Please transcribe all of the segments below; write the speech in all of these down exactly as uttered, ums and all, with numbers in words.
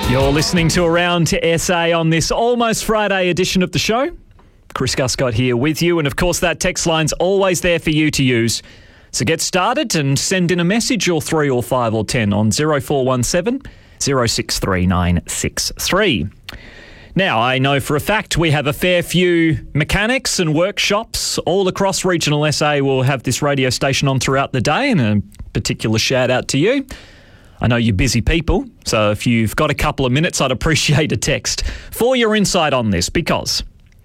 You're listening to Around S A on this almost Friday edition of the show. Chris Guscott here with you, and of course that text line's always there for you to use. So get started and send in a message, or three or five or ten on zero four one seven, zero six three nine six three. Now, I know for a fact we have a fair few mechanics and workshops all across regional S A. We'll have this radio station on throughout the day, and a particular shout out to you. I know you're busy people, so if you've got a couple of minutes, I'd appreciate a text for your insight on this, because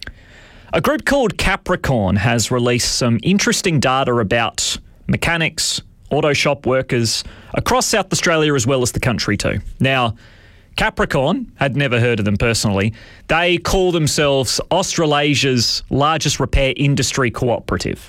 a group called Capricorn has released some interesting data about mechanics, auto shop workers across South Australia as well as the country too. Now, Capricorn, had never heard of them personally. They call themselves Australasia's largest repair industry cooperative.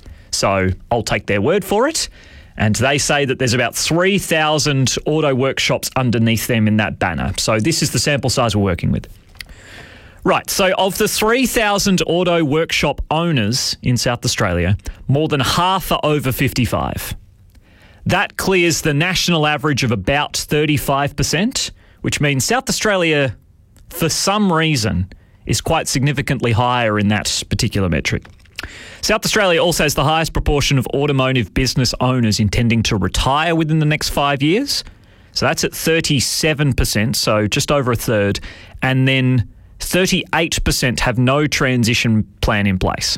So I'll take their word for it. And they say that there's about three thousand auto workshops underneath them in that banner. So this is the sample size we're working with. Right, so of the three thousand auto workshop owners in South Australia, more than half are over fifty-five. That clears the national average of about thirty-five percent, which means South Australia, for some reason, is quite significantly higher in that particular metric. South Australia also has the highest proportion of automotive business owners intending to retire within the next five years. So that's at thirty-seven percent, so just over a third. And then thirty-eight percent have no transition plan in place.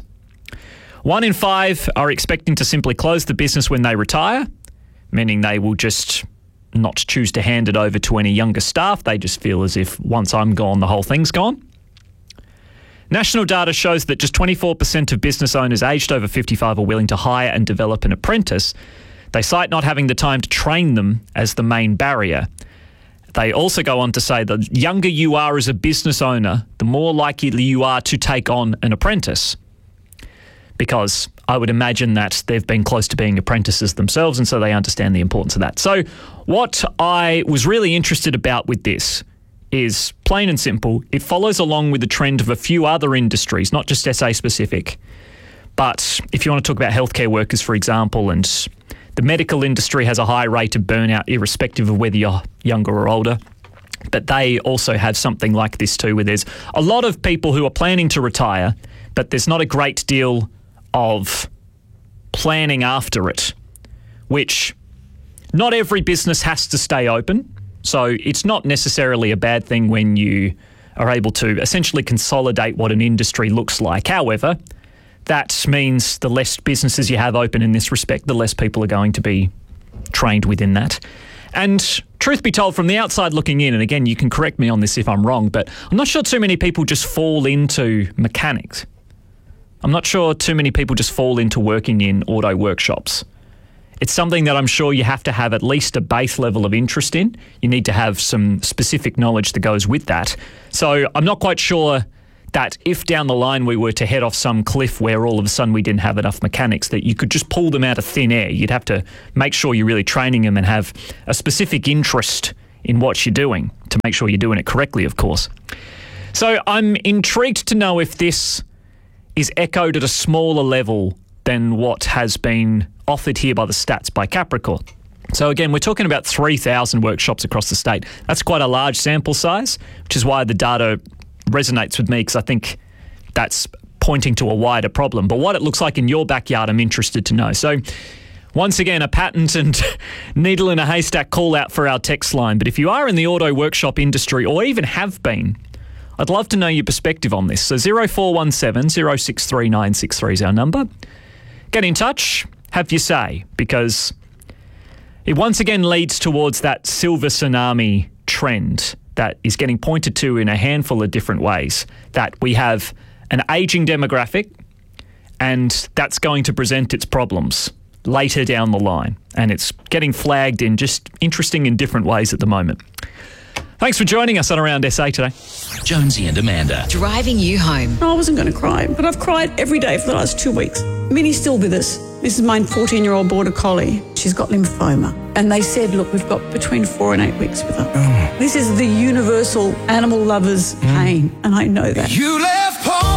One in five are expecting to simply close the business when they retire, meaning they will just not choose to hand it over to any younger staff. They just feel as if once I'm gone, the whole thing's gone. National data shows that just twenty-four percent of business owners aged over fifty-five are willing to hire and develop an apprentice. They cite not having the time to train them as the main barrier. They also go on to say that the younger you are as a business owner, the more likely you are to take on an apprentice. Because I would imagine that they've been close to being apprentices themselves, and so they understand the importance of that. So what I was really interested about with this is, plain and simple, it follows along with the trend of a few other industries, not just S A specific. But if you want to talk about healthcare workers, for example, and the medical industry has a high rate of burnout irrespective of whether you're younger or older. But they also have something like this too, where there's a lot of people who are planning to retire, but there's not a great deal of planning after it, which not every business has to stay open. So it's not necessarily a bad thing when you are able to essentially consolidate what an industry looks like. However, that means the less businesses you have open in this respect, the less people are going to be trained within that. And truth be told, from the outside looking in, and again, you can correct me on this if I'm wrong, but I'm not sure too many people just fall into mechanics. I'm not sure too many people just fall into working in auto workshops. It's something that I'm sure you have to have at least a base level of interest in. You need to have some specific knowledge that goes with that. So I'm not quite sure that if down the line we were to head off some cliff where all of a sudden we didn't have enough mechanics, that you could just pull them out of thin air. You'd have to make sure you're really training them and have a specific interest in what you're doing to make sure you're doing it correctly, of course. So I'm intrigued to know if this is echoed at a smaller level than what has been offered here by the stats by Capricorn. So again, we're talking about three thousand workshops across the state. That's quite a large sample size, which is why the data resonates with me, because I think that's pointing to a wider problem. But what it looks like in your backyard, I'm interested to know. So once again, a patent and needle in a haystack call out for our text line. But if you are in the auto workshop industry, or even have been, I'd love to know your perspective on this. So zero four one seven, zero six three nine six three is our number. Get in touch, have your say, because it once again leads towards that silver tsunami trend that is getting pointed to in a handful of different ways, that we have an ageing demographic and that's going to present its problems later down the line. And it's getting flagged in just interesting and different ways at the moment. Thanks for joining us on Around S A today. Jonesy and Amanda. Driving you home. I wasn't going to cry, but I've cried every day for the last two weeks. Minnie's still with us. This is my fourteen-year-old border collie. She's got lymphoma. And they said, look, we've got between four and eight weeks with her. Oh. This is the universal animal lover's pain, and I know that. You left paw prints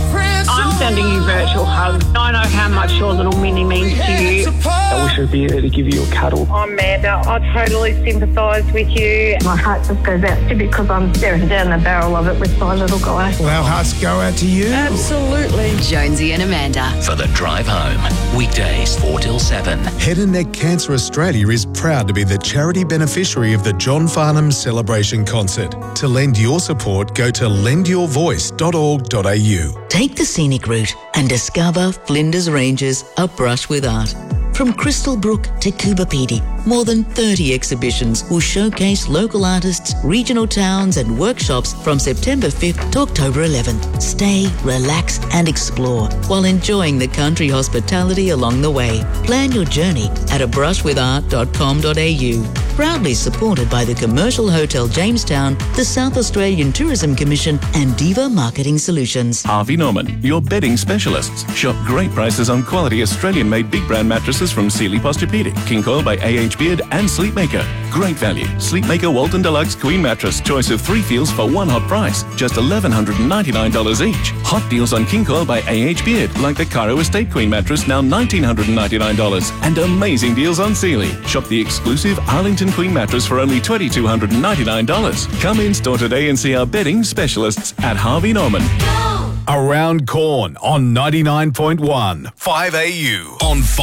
I'm sending you virtual hugs. I know how much your little mini means to you. I wish I'd be there to give you a cuddle. I'm Amanda. I totally sympathise with you. My heart just goes out to you because I'm staring down the barrel of it with my little guy. Well, our hearts go out to you. Absolutely. Jonesy and Amanda. For the drive home. Weekdays four till seven. Head and Neck Cancer Australia is proud to be the charity beneficiary of the John Farnham Celebration Concert. To lend your support, go to lend your voice dot org dot a u. Take the scenic route and discover Flinders Ranges, a brush with art. From Crystal Brook to Coober Pedy, more than thirty exhibitions will showcase local artists, regional towns and workshops from September fifth to October eleventh. Stay, relax and explore while enjoying the country hospitality along the way. Plan your journey at a brush with art dot com dot a u. Proudly supported by the Commercial Hotel Jamestown, the South Australian Tourism Commission and Diva Marketing Solutions. Harvey Norman, your bedding specialists. Shop great prices on quality Australian-made big brand mattresses from Sealy Posturepedic, King Coil by A H Beard and Sleepmaker. Great value. Sleepmaker Walton Deluxe Queen Mattress. Choice of three feels for one hot price. Just one thousand one hundred ninety-nine dollars each. Hot deals on King Coil by A H Beard, like the Cairo Estate Queen Mattress, now one thousand nine hundred ninety-nine dollars. And amazing deals on Sealy. Shop the exclusive Arlington Queen Mattress for only two thousand two hundred ninety-nine dollars. Come in store today and see our bedding specialists at Harvey Norman. Around Corn on ninety-nine point one five A U on